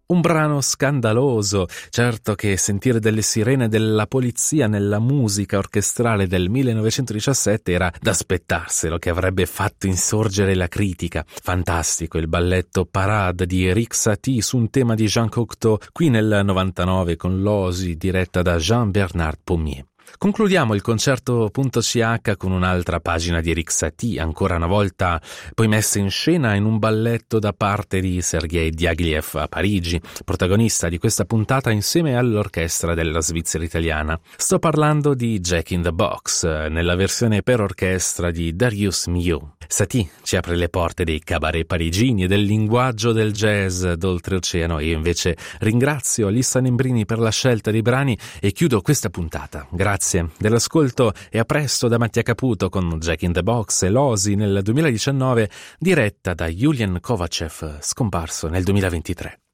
Un brano scandaloso, certo che sentire delle sirene della polizia nella musica orchestrale del 1917 era da aspettarselo, che avrebbe fatto insorgere la critica. Fantastico il balletto Parade di Eric Satie su un tema di Jean Cocteau, qui nel 99 con l'Osi diretta da Jean-Bernard Pommier. Concludiamo il concerto.ch con un'altra pagina di Eric Satie, ancora una volta poi messa in scena in un balletto da parte di Sergei Diaghilev a Parigi, protagonista di questa puntata insieme all'orchestra della Svizzera italiana. Sto parlando di Jack in the Box, nella versione per orchestra di Darius Milhaud. Satie ci apre le porte dei cabaret parigini e del linguaggio del jazz d'oltreoceano. Io invece ringrazio Alissa Nembrini per la scelta dei brani e chiudo questa puntata. Grazie dell'ascolto e a presto da Mattia Caputo con Jack in the Box e l'Osi nel 2019, diretta da Julian Kovacev, scomparso nel 2023.